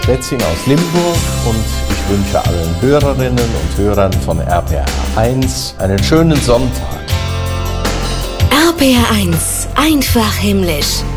Schätzing aus Limburg und ich wünsche allen Hörerinnen und Hörern von RPR1 einen schönen Sonntag. RPR1, einfach himmlisch.